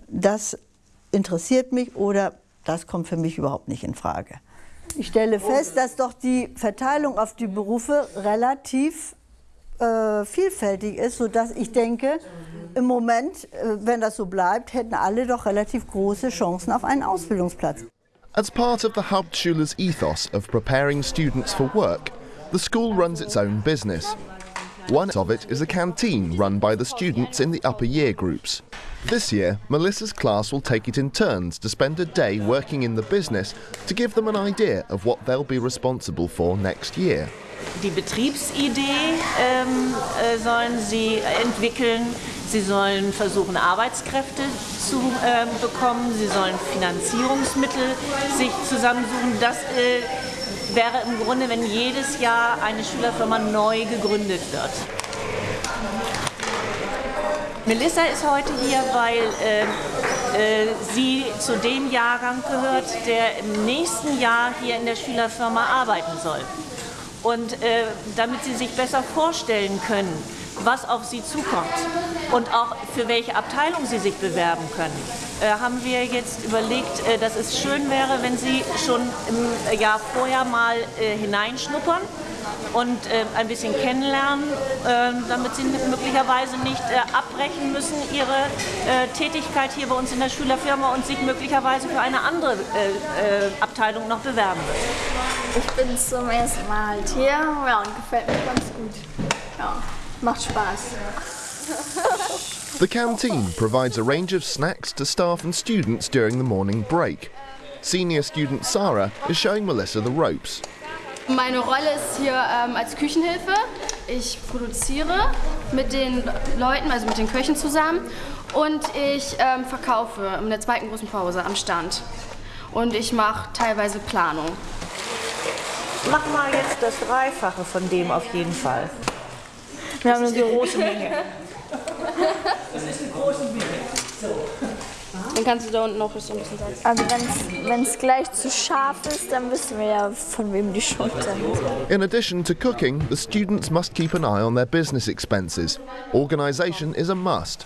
das interessiert mich oder das kommt für mich überhaupt nicht in Frage. Ich stelle fest, dass doch die Verteilung auf die Berufe relativ vielfältig ist, sodass ich denke, im Moment, wenn das so bleibt, hätten alle doch relativ große Chancen auf einen Ausbildungsplatz. As part of the Hauptschule's ethos of preparing students for work, the school runs its own business. One of it is a canteen run by the students in the upper year groups. This year, Melissa's class will take it in turns to spend a day working in the business to give them an idea of what they'll be responsible for next year. Die Betriebsidee sollen sie entwickeln. Sie sollen versuchen, Arbeitskräfte zu bekommen. Sie sollen Finanzierungsmittel sich zusammensuchen. Das wäre im Grunde, wenn jedes Jahr eine Schülerfirma neu gegründet wird. Melissa ist heute hier, weil sie zu dem Jahrgang gehört, der im nächsten Jahr hier in der Schülerfirma arbeiten soll. Und damit sie sich besser vorstellen können, was auf sie zukommt und auch für welche Abteilung sie sich bewerben können, haben wir jetzt überlegt, dass es schön wäre, wenn sie schon im Jahr vorher mal hineinschnuppern und ein bisschen kennenlernen, damit sie möglicherweise nicht abbrechen müssen, ihre Tätigkeit hier bei uns in der Schülerfirma und sich möglicherweise für eine andere Abteilung noch bewerben wird. Ich bin zum ersten Mal halt hier, ja, und gefällt mir ganz gut. Ja, macht Spaß. The canteen provides a range of snacks to staff and students during the morning break. Senior student Sarah is showing Melissa the ropes. Meine Rolle ist hier als Küchenhilfe. Ich produziere mit den Leuten, also mit den Köchen zusammen, und ich verkaufe in der zweiten großen Pause am Stand. Und ich mache teilweise Planung. Mach mal jetzt das Dreifache von dem auf jeden Fall. Wir haben eine große Menge. Das ist eine große Menge. So. Dann kannst du da unten noch ein bisschen sagen. Also wenn es gleich zu scharf ist, dann wissen wir ja, von wem die Schuld sind. In addition to cooking, the students must keep an eye on their business expenses. Organisation is a must,